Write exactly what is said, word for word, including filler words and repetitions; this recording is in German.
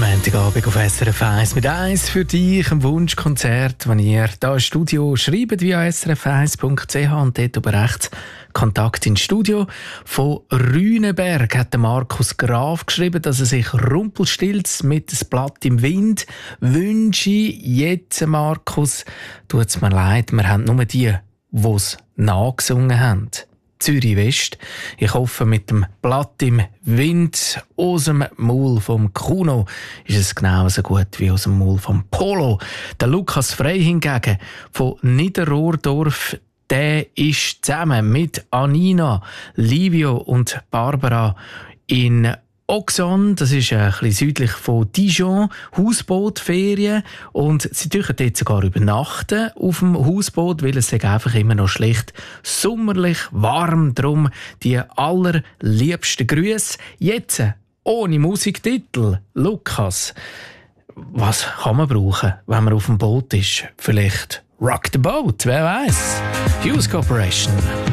Montagabend auf S R F eins mit eins für dich, ein Wunschkonzert, wenn ihr hier im Studio schreibt via s r f eins punkt c h und dort oben rechts Kontakt ins Studio. Von Rüneberg hat der Markus Graf geschrieben, dass er sich rumpelstilz mit dem Blatt im Wind wünsche. Jetzt, Markus, tut es mir leid, wir haben nur die, die es nachgesungen haben. Zürich West. Ich hoffe, mit dem Blatt im Wind aus dem Maul vom Kuno ist es genauso gut wie aus dem Maul vom Polo. Der Lukas Frey hingegen von Niederrohrdorf, der ist zusammen mit Anina, Livio und Barbara in Auxonne, das ist ein bisschen südlich von Dijon, Hausbootferien, und sie dürfen dort sogar übernachten auf dem Hausboot, weil es sich einfach immer noch schlecht sommerlich warm. Drum die allerliebsten Grüße. Jetzt ohne Musiktitel. Lukas, was kann man brauchen, wenn man auf dem Boot ist? Vielleicht Rock the Boat, wer weiß? Hughes Corporation.